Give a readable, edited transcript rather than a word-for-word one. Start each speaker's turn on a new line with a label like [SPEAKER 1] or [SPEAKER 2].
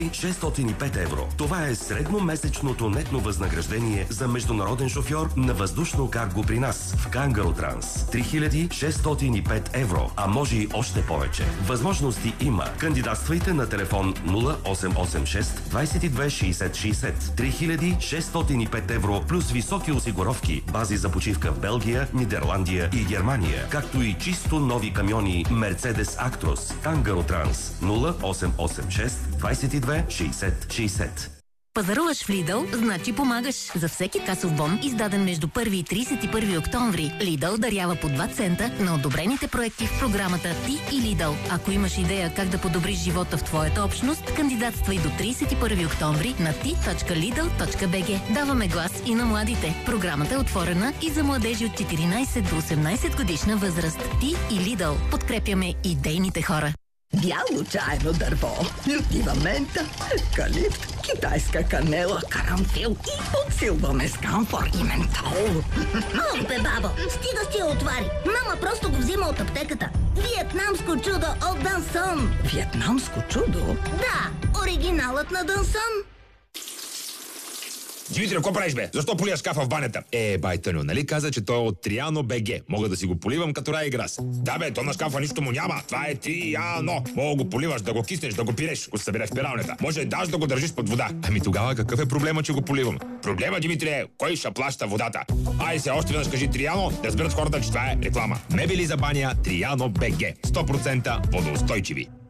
[SPEAKER 1] 605 евро. Това е средномесечното нетно възнаграждение за международен шофьор на въздушно карго при нас в Кангаротранс. 3605 евро, а може и още повече. Възможности има. Кандидатствайте на телефон 0886 22 60 60. 3605 евро плюс високи осигуровки, бази за почивка в Белгия, Нидерландия и Германия, както и чисто нови камиони Mercedes Actros. Кангаротранс 0886 22 60-60.
[SPEAKER 2] Пазаруваш в Lidl, значи помагаш. За всеки касов бон, издаден между 1 и 31 октомври, Lidl дарява по 2 цента на одобрените проекти в програмата Ти и Lidl. Ако имаш идея как да подобриш живота в твоята общност, кандидатствай до 31 октомври на ti.lidl.bg. Даваме глас и на младите. Програмата е отворена и за младежи от 14 до 18 годишна възраст. Ти и Lidl. Подкрепяме идейните хора.
[SPEAKER 3] Бяло чайно дърво, лютива мента, евкалипт, китайска канела, карамфил и подсилваме с камфор и ментол.
[SPEAKER 4] О, бе, бабо, стига си я отвари. Мама просто го взима от аптеката. Виетнамско чудо от Дансон.
[SPEAKER 3] Виетнамско чудо?
[SPEAKER 4] Да, оригиналът на Дансон.
[SPEAKER 5] Димитри, какво правиш, бе? Защо полия шкафа в банята? Байтъню, нали каза, че той е от Триано БГ? Мога да си го поливам като Рай Грас. Да, бе, то на шкафа нищо му няма. Това е Триано. Мога го поливаш, да го киснеш, да го пиреш, ако се събереш в пиралнята. Може даже да го държиш под вода. Ами тогава какъв е проблема, че го поливам? Проблема, Димитри, е кой ще плаща водата? Ай се, още веднъж кажи Триано, да разберат хората, че това е реклама. Мебели за баня Триано БГ. 100% водоустойчиви.